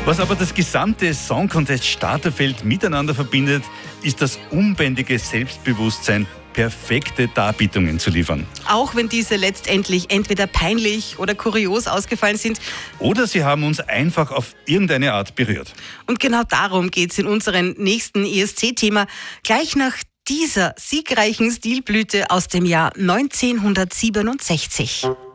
Was aber das gesamte Song Contest Starterfeld miteinander verbindet, ist das unbändige Selbstbewusstsein, perfekte Darbietungen zu liefern. Auch wenn diese letztendlich entweder peinlich oder kurios ausgefallen sind. Oder sie haben uns einfach auf irgendeine Art berührt. Und genau darum geht es in unserem nächsten ESC-Thema. Gleich nach dieser siegreichen Stilblüte aus dem Jahr 1967.